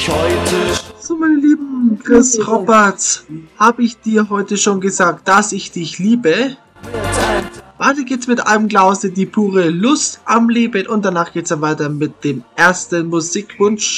So, meine lieben Chris Roberts, habe ich dir heute schon gesagt, dass ich dich liebe? Weiter geht's mit einem Glas die pure Lust am Leben und danach geht's dann weiter mit dem ersten Musikwunsch.